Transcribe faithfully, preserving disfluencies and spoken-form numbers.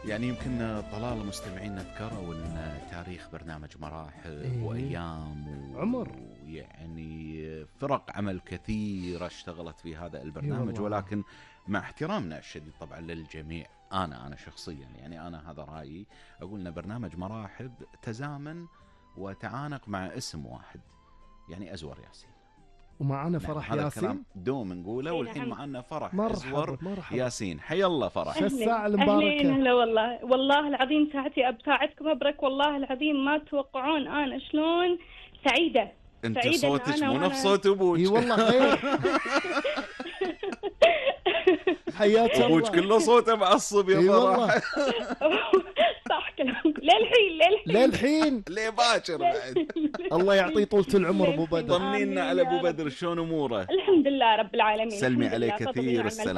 يعني يمكن طلال مستمعينا ذكروا ان تاريخ برنامج مراحل إيه. وايام و... عمر. يعني فرق عمل كثيره اشتغلت في هذا البرنامج، إيه والله. ولكن مع احترامنا الشديد طبعا للجميع، انا انا شخصيا يعني انا هذا رايي، اقول ان برنامج مراحل تزامن وتعانق مع اسم واحد، يعني ازور ياسين. ومعنا فرح هذا ياسين. الكلام دوم نقوله، إيه والحين نعم. معنا فرح مرحبا ازور مرحبا. ياسين. حي الله فرح. شو الساعة أهلين المباركة؟ أهلا والله، والله العظيم ساعتي أب ساعتكم أبرك، والله العظيم ما تتوقعون أنا شلون سعيدة. انت سعيدة إن صوتك أنا مو وأنا- نفس صوت ابوك. اي والله خير. حياك ابوك الله. كله صوته معصب يا اي والله. فرح. صح كلامكم. للحين للحين للحين. ليه باكر بعد. الله يعطيه طولة العمر ابو بدر. طمنينا على ابو بدر، شلون اموره؟ الحمد لله رب العالمين. سلمي الحمد عليه لله، فضل كثير. ونعم.